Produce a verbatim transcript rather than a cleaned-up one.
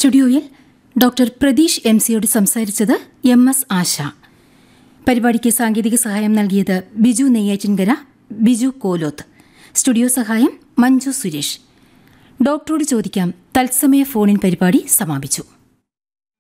സ്റ്റുഡിയോയിൽ doctor Pratheesh M സിയോട് സംസാരിച്ചത് M S ആശ. പരിപാടിക്ക് സാങ്കേതിക സഹായം നൽകിയത് ബിജു നെയ്യാറ്റിൻകര, ബിജു കോലോത്ത്. സ്റ്റുഡിയോ സഹായം മഞ്ജു സുരേഷ്. ഡോക്ടറോട് ചോദിക്കാം തത്സമയ ഫോണിൻ പരിപാടി സമാപിച്ചു.